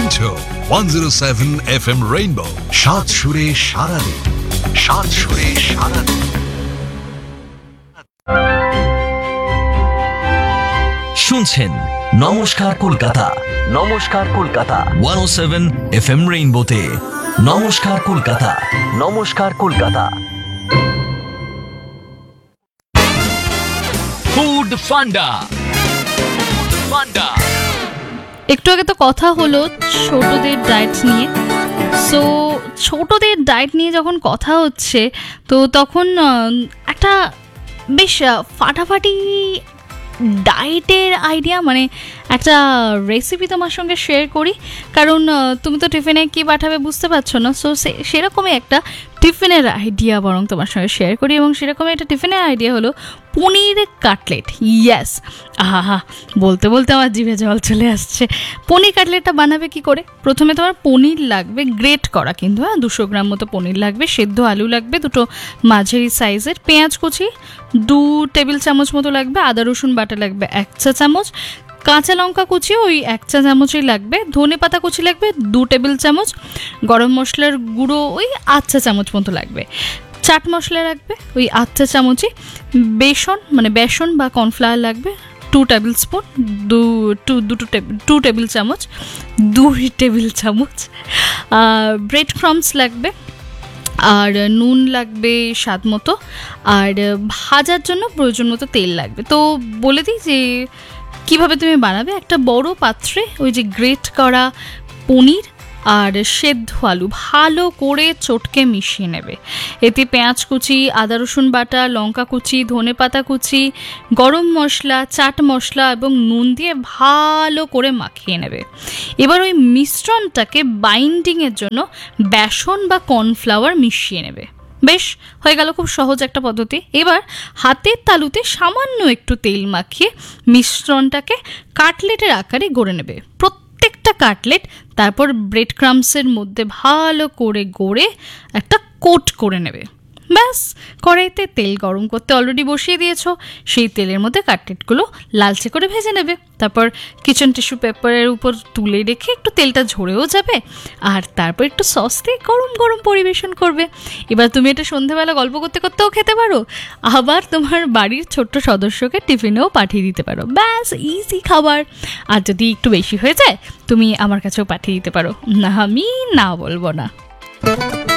শুনছো 107 FM rainbow, সাত সুরে সারা দিন, সাত সুরে সারা দিন। শুনছেন নমস্কার কলকাতা, নমস্কার কলকাতা 107 FM রেইনবোতে। নমস্কার কলকাতা, নমস্কার কলকাতা। ফুড ফান্ডা, ফান্ডা। একটু আগে তো কথা হলো ছোটদের ডায়েট নিয়ে। সো ছোটদের ডায়েট নিয়ে যখন কথা হচ্ছে তো তখন একটা বেশ ফাটাফাটি ডায়েটের আইডিয়া, মানে একটা রেসিপি তোমার সঙ্গে শেয়ার করি। কারণ তুমি তো টিফিনে কী পাঠাবে বুঝতে পারছো না। সো সেরকমই একটা টিফিনের আইডিয়া বরং তোমার সঙ্গে শেয়ার করি। এবং সেরকমই একটা টিফিনের আইডিয়া হলো পনির কাটলেট। ইয়েস, আহা, বলতে বলতে আমার জিভে জল চলে আসছে। পনির কাটলেটটা বানাবে কি করে? প্রথমে তোমার পনির লাগবে গ্রেট করা, কিন্তু 200 গ্রাম মতো পনির লাগবে, সেদ্ধ আলু লাগবে 2টো মাঝারি সাইজের, পেঁয়াজ কুচি 2 টেবিল চামচ মতো লাগবে, আদা রসুন বাটা লাগবে 1 চা চামচ, কাঁচা লঙ্কা কুচি ওই 1 চা চামচই লাগবে, ধনে পাতা কুচি লাগবে 2 টেবিল চামচ, গরম মশলার গুঁড়ো ওই 8 চা চামচ মতো লাগবে, চাট মশলা লাগবে ওই 8 চা চামচই, বেসন বা কর্নফ্লাওয়ার লাগবে 2 টেবিল স্পুন, 2 টেবিল চামচ, 2 টেবিল চামচ, ব্রেড ক্রাম্বস লাগবে, আর নুন লাগবে স্বাদ মতো, আর ভাজার জন্য প্রয়োজন মতো তেল লাগবে। তো বলে দিই যে কীভাবে তুমি বানাবে। একটা বড় পাত্রে ওই যে গ্রেট করা পনির আর সেদ্ধ আলু ভালো করে চটকে মিশিয়ে নেবে। এতে পেঁয়াজ কুচি, আদা রসুন বাটা, লঙ্কা কুচি, ধনে পাতা কুচি, গরম মশলা, চাট মশলা এবং নুন দিয়ে ভালো করে মাখিয়ে নেবে। এবার ওই মিশ্রণটাকে বাইন্ডিংয়ের জন্য বেসন বা কর্নফ্লাওয়ার মিশিয়ে নেবে। বেশ, হয়ে গেল, খুব সহজ একটা পদ্ধতি। এবার হাতের তালুতে সামান্য একটু তেল মাখিয়ে মিশ্রণটাকে কাটলেটের আকারে গড়ে নেবে। প্রত্যেকটা কাটলেট তারপর ব্রেড ক্রাম্বসের মধ্যে ভালো করে গড়ে একটা কোট করে নেবে। ব্যাস, কড়াইতে তেল গরম করতে অলরেডি বসিয়ে দিয়েছো, সেই তেলের মধ্যে কাটলেটগুলো লালচে করে ভেজে নেবে। তারপর কিচেন টিস্যু পেপারের উপর তুলে রেখে একটু তেলটা ঝরেও যাবে, আর তারপর একটু সস দিয়ে গরম গরম পরিবেশন করবে। এবার তুমি এটা সন্ধ্যেবেলা গল্প করতে করতেও খেতে পারো, আবার তোমার বাড়ির ছোট্ট সদস্যকে টিফিনেও পাঠিয়ে দিতে পারো। ব্যাস, ইজি খাবার। আর যদি একটু বেশি হয়ে যায় তুমি আমার কাছেও পাঠিয়ে দিতে পারো, না আমি না বলবো না।